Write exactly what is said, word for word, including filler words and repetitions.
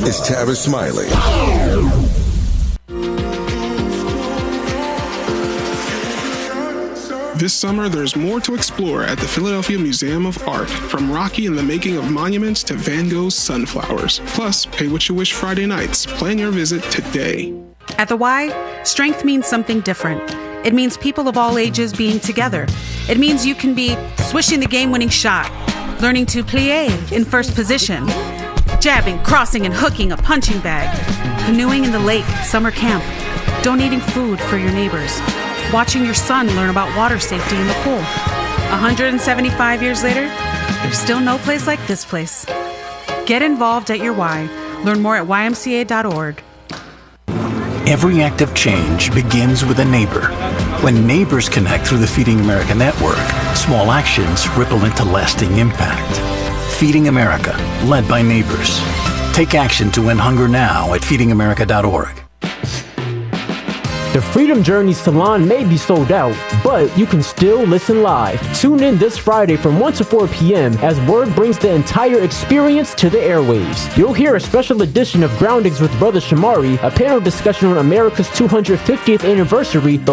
is Tavis Smiley. This summer, there's more to explore at the Philadelphia Museum of Art, from Rocky and the Making of Monuments to Van Gogh's Sunflowers. Plus, Pay What You Wish Friday nights. Plan your visit today. At the Y, strength means something different. It means people of all ages being together. It means you can be swishing the game-winning shot, learning to plie in first position, jabbing, crossing, and hooking a punching bag, canoeing in the lake at summer camp, donating food for your neighbors, watching your son learn about water safety in the pool. one hundred seventy-five years later, there's still no place like this place. Get involved at your Y. Learn more at y m c a dot org. Every act of change begins with a neighbor. When neighbors connect through the Feeding America network, small actions ripple into lasting impact. Feeding America, led by neighbors. Take action to end hunger now at feeding america dot org. The Freedom Journey Salon may be sold out, but you can still listen live. Tune in this Friday from one to four p.m. as Word brings the entire experience to the airwaves. You'll hear a special edition of Groundings with Brother Shamari, a panel discussion on America's two hundred fiftieth anniversary, the